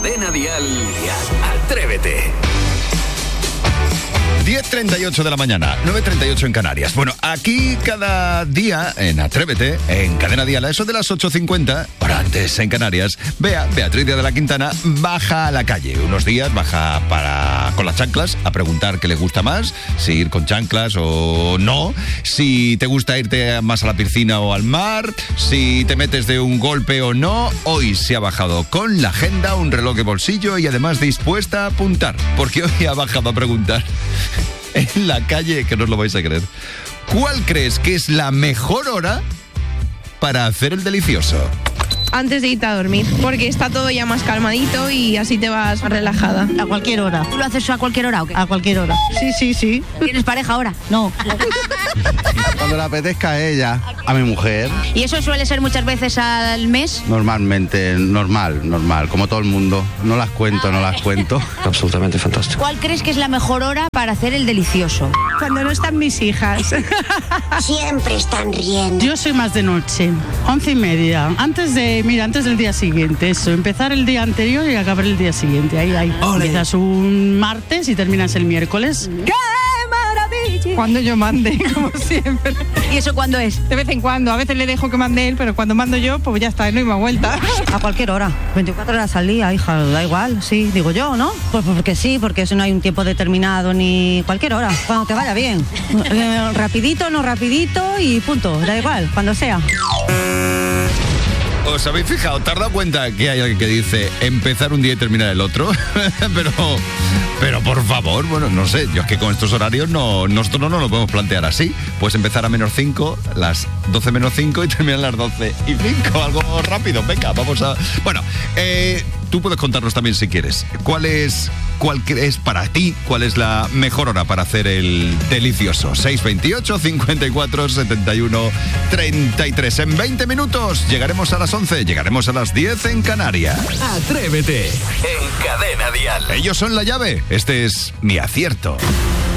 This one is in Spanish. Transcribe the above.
Cadena Dial, Atrévete. 10:38 de la mañana, 9:38 en Canarias. Bueno, aquí cada día en Atrévete, en Cadena Dial, a eso de las 8:50, para antes en Canarias, Beatriz de la Quintana baja a la calle. Unos días baja con las chanclas a preguntar qué le gusta más, si ir con chanclas o no, si te gusta irte más a la piscina o al mar, si te metes de un golpe o no. Hoy se ha bajado con la agenda, un reloj de bolsillo y además dispuesta a apuntar, porque hoy ha bajado a preguntar en la calle, que no os lo vais a creer. ¿Cuál crees que es la mejor hora para hacer el delicioso? Antes de irte a dormir, porque está todo ya más calmadito y así te vas relajada. A cualquier hora. ¿Tú lo haces a cualquier hora o qué? A cualquier hora. Sí. ¿Tienes pareja ahora? No. Cuando le apetezca a ella, a mi mujer. ¿Y eso suele ser muchas veces al mes? Normalmente, normal, como todo el mundo. No las cuento. Absolutamente fantástico. ¿Cuál crees que es la mejor hora para hacer el delicioso? Cuando no están mis hijas. Siempre están riendo. Yo soy más de noche, 11:30. Antes del día siguiente, eso. Empezar el día anterior y acabar el día siguiente. Ahí. Empiezas un martes y terminas el miércoles. ¡Qué maravilla! Cuando yo mande, como siempre. ¿Y eso cuándo es? De vez en cuando. A veces le dejo que mande él, pero cuando mando yo, pues ya está, no hay más vuelta. A cualquier hora. 24 horas al día, hija, da igual, sí, digo yo, ¿no? Pues porque sí, porque eso no hay un tiempo determinado ni cualquier hora. Cuando te vaya bien. Rapidito, no rapidito y punto. Da igual, cuando sea. ¿Os habéis fijado? ¿Te has dado cuenta que hay alguien que dice empezar un día y terminar el otro? pero por favor, bueno, no sé, yo es que con estos horarios nosotros no lo podemos plantear así. Puedes empezar a -5, las 12 menos 5 y terminar a las 12 y 5, algo rápido. Venga, vamos a... Bueno, tú puedes contarnos también si quieres. ¿Cuál es para ti? ¿Cuál es la mejor hora para hacer el delicioso? 628 54 71 33. En 20 minutos llegaremos a las 11, llegaremos a las 10 en Canarias. Atrévete en Cadena Dial. Ellos son La Llave. Este es mi acierto.